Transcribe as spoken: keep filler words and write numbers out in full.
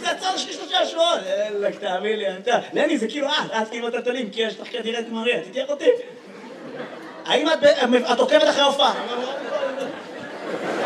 זה הצד שלי שלושה שבועות. אלק, תאמין לי, אתה... לני, זה כאילו, אה, את כאילו תתולים, כי יש לך כדירת מריה, תתייח אותי. האם את עוקבת אחרי הופעה?